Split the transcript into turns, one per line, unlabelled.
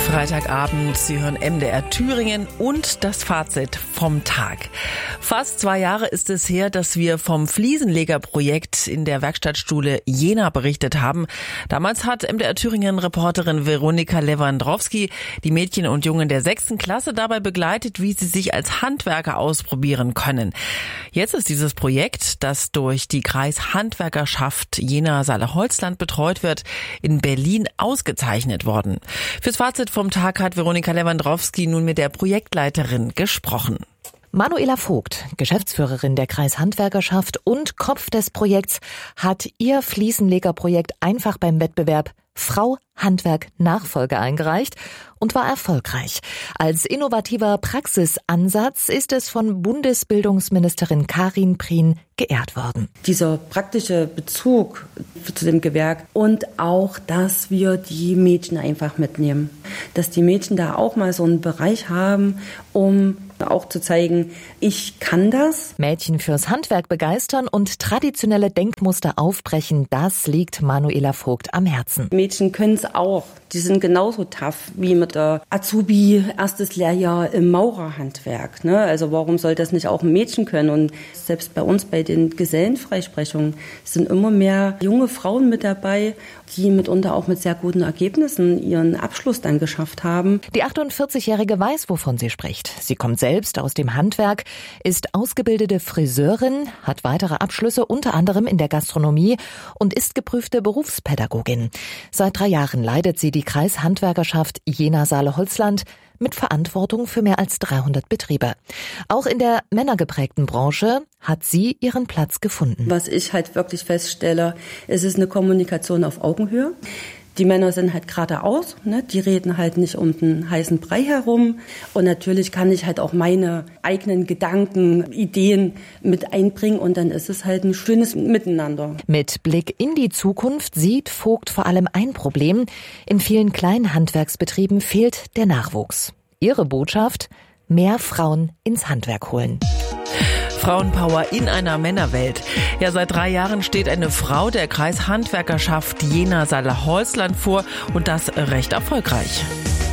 Freitagabend, Sie hören MDR Thüringen und das Fazit vom Tag. Fast 2 Jahre ist es her, dass wir vom Fliesenlegerprojekt in der Werkstattschule Jena berichtet haben. Damals hat MDR Thüringen-Reporterin Veronika Lewandowski die Mädchen und Jungen der 6. Klasse dabei begleitet, wie sie sich als Handwerker ausprobieren können. Jetzt ist dieses Projekt, das durch die Kreishandwerkerschaft Jena-Saale-Holzland betreut wird, in Berlin ausgezeichnet worden. Fürs Fazit vom Tag hat Veronika Lewandowski nun mit der Projektleiterin gesprochen.
Manuela Vogt, Geschäftsführerin der Kreishandwerkerschaft und Kopf des Projekts, hat ihr Fliesenlegerprojekt einfach beim Wettbewerb Frau Handwerk Nachfolge eingereicht und war erfolgreich. Als innovativer Praxisansatz ist es von Bundesbildungsministerin Karin Prien geehrt worden.
Dieser praktische Bezug zu dem Gewerk und auch, dass wir die Mädchen einfach mitnehmen. Dass die Mädchen da auch mal so einen Bereich haben, um auch zu zeigen, ich kann das.
Mädchen fürs Handwerk begeistern und traditionelle Denkmuster aufbrechen, das liegt Manuela Vogt am Herzen.
Mädchen können es auch. Die sind genauso tough wie mit der Azubi, erstes Lehrjahr im Maurerhandwerk. Also warum soll das nicht auch ein Mädchen können? Und selbst bei uns bei den Gesellenfreisprechungen sind immer mehr junge Frauen mit dabei, die mitunter auch mit sehr guten Ergebnissen ihren Abschluss dann geschafft haben.
Die 48-Jährige weiß, wovon sie spricht. Sie kommt selbst aus dem Handwerk, ist ausgebildete Friseurin, hat weitere Abschlüsse unter anderem in der Gastronomie und ist geprüfte Berufspädagogin. Seit 3 Jahren leitet sie die Kreishandwerkerschaft Jena-Saale-Holzland mit Verantwortung für mehr als 300 Betriebe. Auch in der männergeprägten Branche hat sie ihren Platz gefunden.
Was ich halt wirklich feststelle, es ist eine Kommunikation auf Augenhöhe. Die Männer sind halt geradeaus, die reden halt nicht um den heißen Brei herum. Und natürlich kann ich halt auch meine eigenen Gedanken, Ideen mit einbringen und dann ist es halt ein schönes Miteinander.
Mit Blick in die Zukunft sieht Vogt vor allem ein Problem. In vielen kleinen Handwerksbetrieben fehlt der Nachwuchs. Ihre Botschaft: mehr Frauen ins Handwerk holen.
Frauenpower in einer Männerwelt. Ja, seit 3 Jahren steht eine Frau der Kreishandwerkerschaft Jena-Saale-Holzland vor und das recht erfolgreich.